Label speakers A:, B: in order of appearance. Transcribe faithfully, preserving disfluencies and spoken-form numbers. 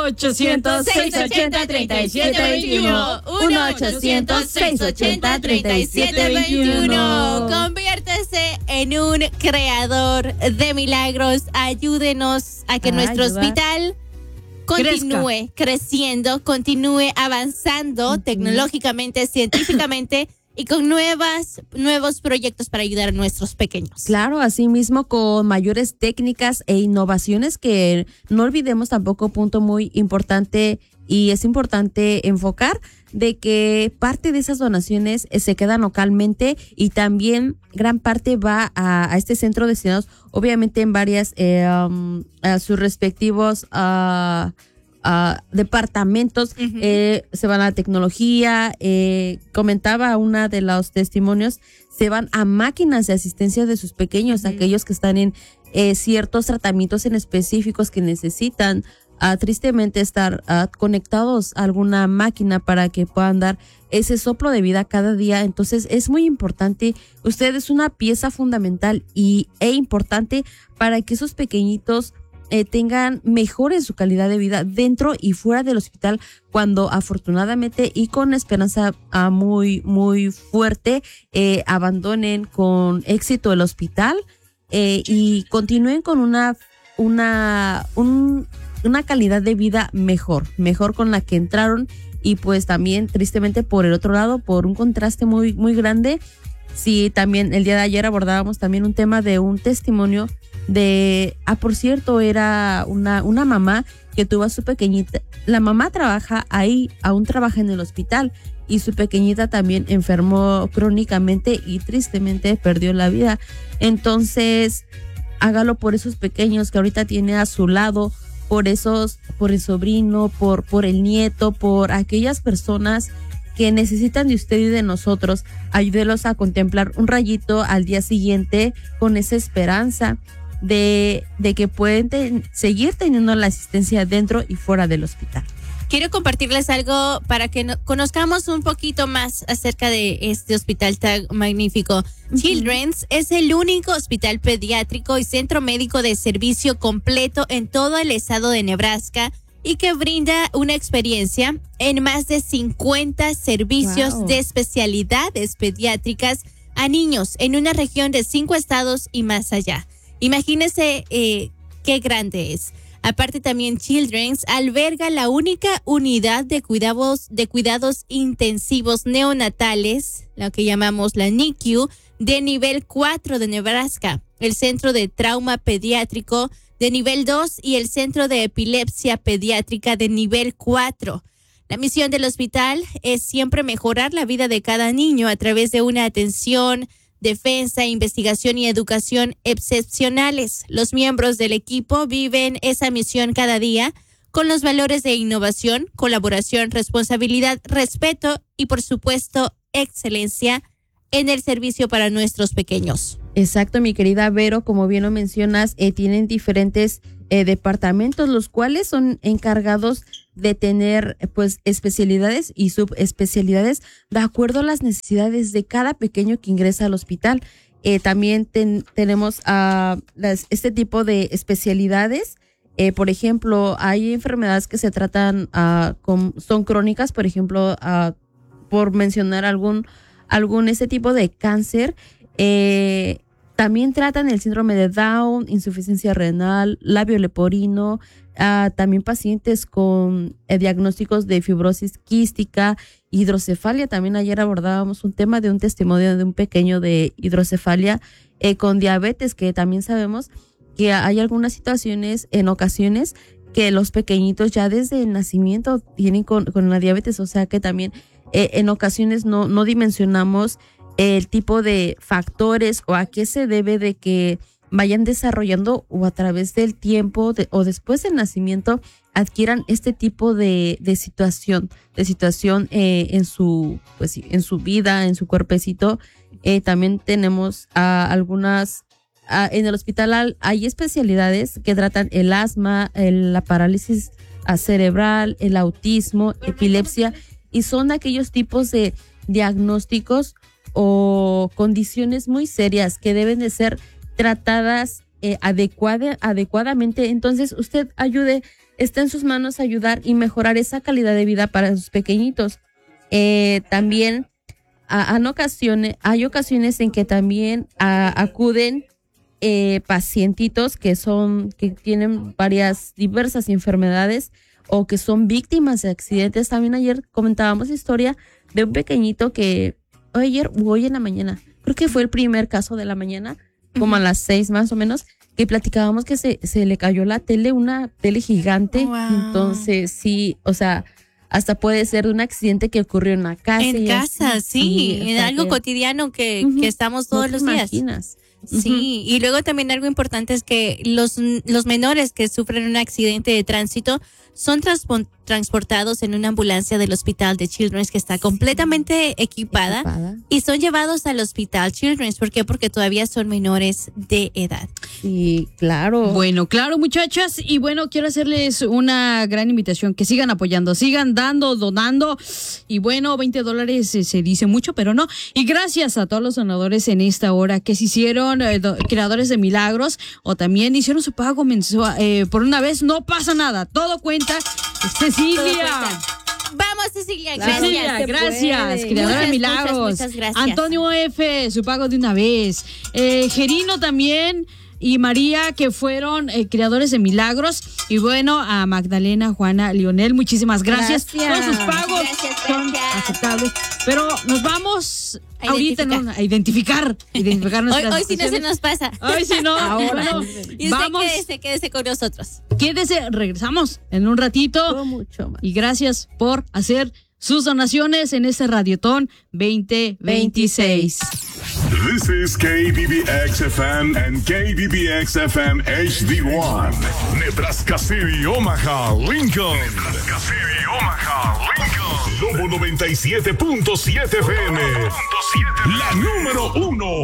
A: ochocientos, seiscientos ochenta, treinta y siete veintiuno.
B: uno ochocientos, seiscientos ochenta, treinta y siete veintiuno. Conviértese en un creador de milagros. Ayúdenos a que
A: Ah,
B: nuestro
A: ayuda.
B: hospital continúe
A: Crezca.
B: creciendo, continúe avanzando uh-huh. tecnológicamente, científicamente y con nuevas, nuevos proyectos para ayudar a nuestros pequeños.
C: Claro, así mismo con mayores técnicas e innovaciones que no olvidemos tampoco, punto muy importante, y es importante enfocar de que parte de esas donaciones eh, se quedan localmente y también gran parte va a, a este centro destinados obviamente en varias eh, um, a sus respectivos uh, uh, departamentos. Uh-huh. eh, se van a tecnología, eh, comentaba una de los testimonios, se van a máquinas de asistencia de sus pequeños, uh-huh. aquellos que están en eh, ciertos tratamientos en específicos que necesitan Uh, tristemente estar uh, conectados a alguna máquina para que puedan dar ese soplo de vida cada día. Entonces es muy importante, usted es una pieza fundamental y e importante para que esos pequeñitos eh, tengan mejore su calidad de vida dentro y fuera del hospital, cuando afortunadamente y con esperanza uh, muy muy fuerte eh, abandonen con éxito el hospital eh, y continúen con una una un una calidad de vida mejor, mejor con la que entraron. Y pues también tristemente por el otro lado, por un contraste muy, muy grande, sí, también el día de ayer abordábamos también un tema de un testimonio de, ah, por cierto, era una, una mamá que tuvo a su pequeñita, la mamá trabaja ahí, aún trabaja en el hospital, y su pequeñita también enfermó crónicamente y tristemente perdió la vida. Entonces, hágalo por esos pequeños que ahorita tiene a su lado, por esos, por el sobrino, por, por el nieto, por aquellas personas que necesitan de usted y de nosotros. Ayúdelos a contemplar un rayito al día siguiente con esa esperanza de, de que pueden ten, seguir teniendo la asistencia dentro y fuera del hospital.
B: Quiero compartirles algo para que no, conozcamos un poquito más acerca de este hospital tan magnífico. Uh-huh. Children's es el único hospital pediátrico y centro médico de servicio completo en todo el estado de Nebraska y que brinda una experiencia en más de cincuenta servicios wow. de especialidades pediátricas a niños en una región de cinco estados y más allá. Imagínense eh, qué grande es. Aparte también Children's alberga la única unidad de cuidados, de cuidados intensivos neonatales, lo que llamamos la N I C U, de nivel cuatro de Nebraska, el Centro de Trauma Pediátrico de nivel dos y el Centro de Epilepsia Pediátrica de nivel cuatro. La misión del hospital es siempre mejorar la vida de cada niño a través de una atención, defensa, investigación y educación excepcionales. Los miembros del equipo viven esa misión cada día con los valores de innovación, colaboración, responsabilidad, respeto y, por supuesto, excelencia en el servicio para nuestros pequeños.
C: Exacto, mi querida Vero, como bien lo mencionas, eh, tienen diferentes eh, departamentos, los cuales son encargados de tener pues especialidades y subespecialidades de acuerdo a las necesidades de cada pequeño que ingresa al hospital. Eh, también ten, tenemos uh, las, este tipo de especialidades. Eh, por ejemplo, hay enfermedades que se tratan, uh, con, son crónicas, por ejemplo, uh, por mencionar algún, algún ese tipo de cáncer. Eh, también tratan el síndrome de Down, insuficiencia renal, labio leporino, Uh, también pacientes con eh, diagnósticos de fibrosis quística, hidrocefalia. También ayer abordábamos un tema de un testimonio de un pequeño de hidrocefalia eh, con diabetes, que también sabemos que hay algunas situaciones, en ocasiones, que los pequeñitos ya desde el nacimiento tienen con, con la diabetes, o sea que también eh, en ocasiones no, no dimensionamos el tipo de factores o a qué se debe de que vayan desarrollando o a través del tiempo de, o después del nacimiento adquieran este tipo de, de situación, de situación eh, en su pues en su vida, en su cuerpecito. Eh, también tenemos uh, algunas, uh, en el hospital hay especialidades que tratan el asma, el, la parálisis cerebral, el autismo, epilepsia, y son aquellos tipos de diagnósticos o condiciones muy serias que deben de ser tratadas eh, adecuada, adecuadamente, entonces usted ayude, está en sus manos ayudar y mejorar esa calidad de vida para sus pequeñitos. Eh, también a, a ocasiones, hay ocasiones en que también a, acuden eh, pacientitos que son, que tienen varias diversas enfermedades o que son víctimas de accidentes. También ayer comentábamos la historia de un pequeñito que ayer o hoy en la mañana, creo que fue el primer caso de la mañana, como a las seis más o menos, que platicábamos que se, se le cayó la tele, una tele gigante. Wow. Entonces, sí, o sea, hasta puede ser un accidente que ocurrió en la casa.
B: En casa, así, sí, sí en algo que, cotidiano que, uh-huh, que estamos todos no los días.
C: Imaginas.
B: Sí, uh-huh. Y luego también algo importante es que los, los menores que sufren un accidente de tránsito son transpo- transportados en una ambulancia del Hospital de Children's que está completamente equipada, equipada y son llevados al Hospital Children's. ¿Por qué? Porque todavía son menores de edad.
C: Sí, claro.
A: Bueno, claro, muchachas. Y bueno, quiero hacerles una gran invitación, que sigan apoyando, sigan dando, donando. Y bueno, veinte dólares eh, se dice mucho, pero no. Y gracias a todos los donadores en esta hora que se hicieron eh, do, creadores de milagros o también hicieron su pago mensual. Eh, por una vez, no pasa nada. Todo cuenta. Cecilia.
B: Vamos, Cecilia, gracias.
A: Cecilia, gracias. Creadora de milagros.
B: Muchas, muchas gracias.
A: Antonio F., su pago de una vez. Eh, Gerino también. Y María, que fueron eh, creadores de milagros. Y bueno, a Magdalena, Juana, Lionel, muchísimas gracias.
B: Gracias.
A: Todos sus pagos
B: gracias,
A: son
B: gracias.
A: aceptables. Pero nos vamos
B: a
A: ahorita
B: identificar.
A: No, a identificar. identificar
B: hoy, hoy sí no se nos pasa.
A: Hoy sí no.
C: Ahora.
A: Bueno,
B: y usted
A: vamos.
B: quédese, quédese con nosotros.
A: Quédese, regresamos en un ratito.
C: No mucho más.
A: Y gracias por hacer sus donaciones en este Radiotón veinte veintiséis.
D: This is K B B X F M and K B B X F M H D one. Nebraska City, Omaha, Lincoln. Nebraska City, Omaha, Lincoln. Lobo noventa y siete punto siete F M. La número uno.